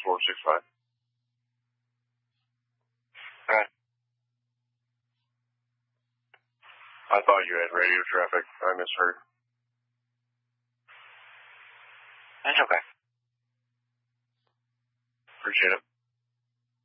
465. Alright. I thought you had radio traffic. I misheard. That's okay. Appreciate it.